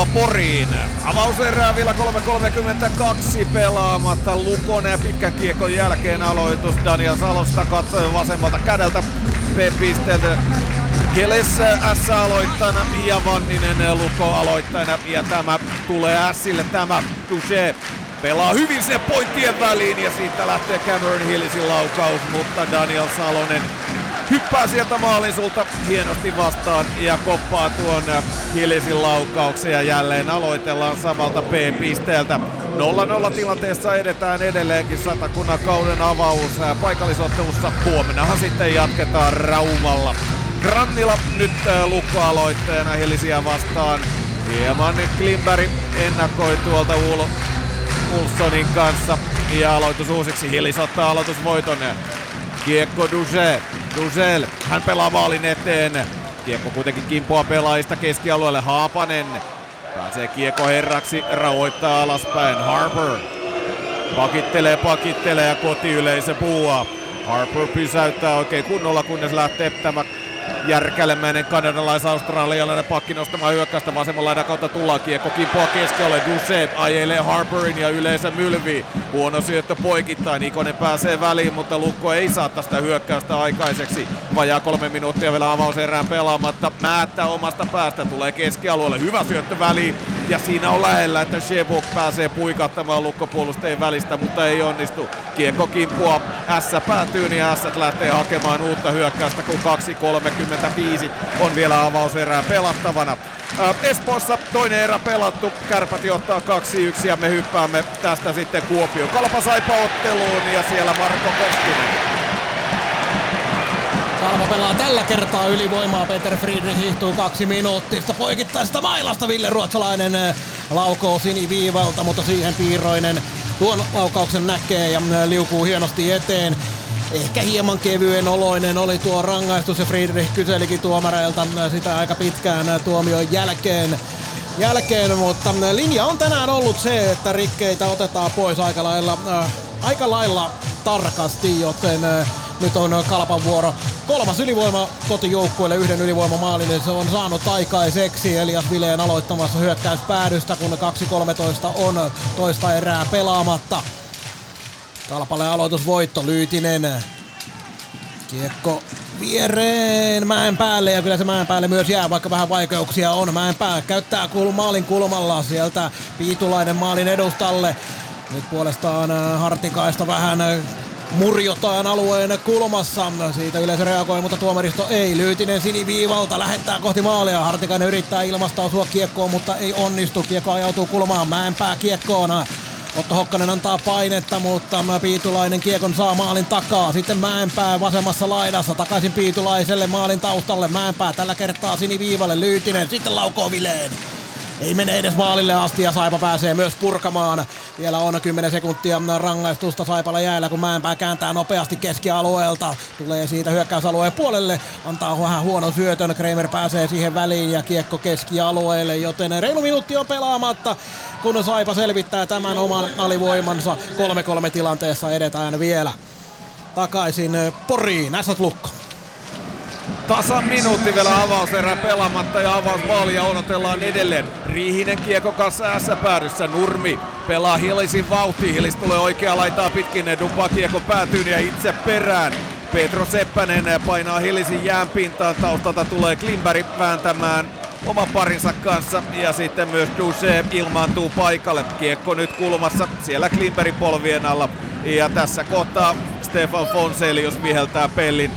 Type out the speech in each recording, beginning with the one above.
Kalpa Poriin. Avauserää vielä 3.32 pelaamatta. Lukonen ja pitkän kiekon jälkeen aloitus Daniel Salosta katsoi vasemmalta kädeltä pisteeltä. Keles S aloittajana ja Vanninen Lukko aloittajana ja tämä tulee Sille tämä Touché. Pelaa hyvin se pointtien väliin ja siitä lähtee Cameron Hillesin laukaus, mutta Daniel Salonen hyppää sieltä maalin sulta hienosti vastaan ja koppaa tuon Hillesin laukauksen ja jälleen aloitellaan samalta B-pisteeltä. 0-0 tilanteessa edetään edelleenkin Satakunnan kauden avaus paikallisottelussa. Huomennahan sitten jatketaan Raumalla. Grannila nyt Lukko-aloitteena Hillisiä vastaan. Hieman Klimberg ennakoi tuolta Ulssonin kanssa ja aloitus uusiksi. Hillis ottaa aloitusvoiton. Kiekko Dugel. Hän pelaa maalin eteen. Kiekko kuitenkin kimpoaa pelaajista keskialueelle. Haapanen pääsee kiekko herraksi, rauhoittaa alaspäin. Harper pakittelee ja kotiyleisö puuaa. Harper pysäyttää oikein kunnolla, kunnes lähtee tämä järkälemäinen kanadalais-australialainen pakki nostamaan hyökkäystä. Vasemman laidan kautta tullaan, kiekko kimpoaa keskialueelle. Duceppe ajelee Harperin ja yleensä mylvii. Huono syöttö poikittain, Ikonen pääsee väliin, mutta Lukko ei saa tästä hyökkäystä aikaiseksi. Vajaa 3 minuuttia vielä avauserään pelaamatta. Määttää omasta päästä, tulee keskialueelle, hyvä syöttö väliin. Ja siinä on lähellä, että Chebok pääsee puikattamaan Lukko-puolustajien välistä, mutta ei onnistu. Kiekko kimpuaa, S päätyy, niin S lähtee hakemaan uutta hyökkäystä, kun 2.35 on vielä avauserää pelattavana. Espoossa toinen erä pelattu, Kärpät johtaa 2-1 ja me hyppäämme tästä sitten Kuopioon. Kalpa Saipa otteluun ja siellä Marko Koskinen. Kalpa pelaa tällä kertaa ylivoimaa, Peter Friedrich hiihtuu 2 minuuttista poikittaisesta mailasta. Ville Ruotsalainen laukoo siniviivalta, mutta siihen Piiroinen tuon laukauksen näkee ja liukuu hienosti eteen. Ehkä hieman kevyen oloinen oli tuo rangaistus ja Friedrich kyselikin tuomareilta sitä aika pitkään tuomion jälkeen, mutta linja on tänään ollut se, että rikkeitä otetaan pois aika lailla tarkasti, joten nyt on Kalpan vuoro. 3. ylivoima kotijoukkueelle, 1 ylivoimamaalin se on saanut aikaiseksi. Elias Vileen aloittamassa hyökkäyspäädystä, kun 2.13 on toista erää pelaamatta. Kalpalle aloitusvoitto, Lyytinen. Kiekko viereen Mäenpäälle ja kyllä se Mäenpäälle myös jää, vaikka vähän vaikeuksia on. Mäenpää käyttää maalin kulmalla, sieltä Piitulainen maalin edustalle. Nyt puolestaan Hartikaista vähän murjotaan alueen kulmassa. Siitä yleensä reagoi, mutta tuomaristo ei. Lyytinen siniviivalta lähettää kohti maalia. Hartikainen yrittää ilmastautua kiekkoon, mutta ei onnistu. Kiekko ajautuu kulmaan. Mäenpää kiekkoon. Otto Hokkanen antaa painetta, mutta Piitulainen kiekon saa maalin takaa. Sitten Mäenpää vasemmassa laidassa takaisin Piitulaiselle maalin taustalle. Mäenpää tällä kertaa siniviivalle. Lyytinen sitten laukoo Vileen. Ei mene edes maalille asti ja Saipa pääsee myös purkamaan. Vielä on 10 sekuntia rangaistusta Saipalla jäällä, kun Mäenpää kääntää nopeasti keskialueelta. Tulee siitä hyökkäysalueen puolelle, antaa vähän huonon syötön. Kramer pääsee siihen väliin ja kiekko keskialueelle, joten reilu minuutti on pelaamatta. Kun Saipa selvittää tämän oman alivoimansa, 3-3 tilanteessa edetään vielä. Takaisin Poriin, Ässät Lukko. Tasan minuutti vielä avauserä pelaamatta ja avausmaalia odotellaan edelleen. Riihinen kiekko kanssa S-päädyssä. Nurmi pelaa Hillisin vauhtiin. Hillis tulee oikea laitaa pitkin, dumpaa kiekko päätyyn ja itse perään. Petro Seppänen painaa Hillisin jäänpintaan. Taustalta tulee Klimberg vääntämään oman parinsa kanssa ja sitten myös Duceppe ilmaantuu paikalle. Kiekko nyt kulmassa siellä Klimbergin polvien alla. Ja tässä kohtaa Stefan Fonselius viheltää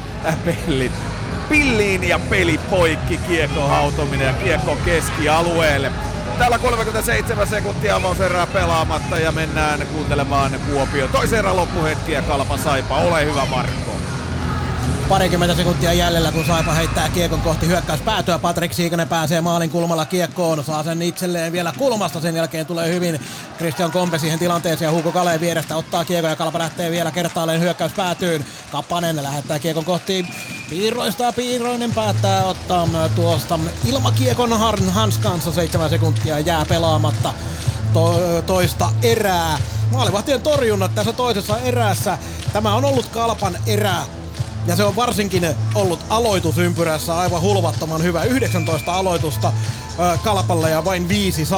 pilliin ja peli poikki, kiekko hautominen ja kiekko keskialueelle. Täällä 37 sekuntia avauserää pelaamatta ja mennään kuuntelemaan Kuopio toisen erän loppuhetkiä. Kalpa Saipa, ole hyvä Marko. Parikymmentä sekuntia jäljellä, kun Saipa heittää kiekon kohti hyökkäyspäätyä. Patrik Siikanen pääsee maalin kulmalla kiekkoon, saa sen itselleen vielä kulmasta. Sen jälkeen tulee hyvin Christian Kompe siihen tilanteeseen ja Hugo Kaleen vierestä ottaa kiekon ja Kalpa lähtee vielä kertaalleen hyökkäyspäätyyn. Kapanen lähettää kiekon kohti Piiroista ja Piiroinen päättää ottaa tuosta ilmakiekon hanskansa. 7 sekuntia jää pelaamatta toista erää. Maalivahtien torjunnat tässä toisessa erässä. Tämä on ollut Kalpan erä. Ja se on varsinkin ollut aloitusympyrässä aivan hulvattoman hyvä. 19 aloitusta Kalpalle ja vain 5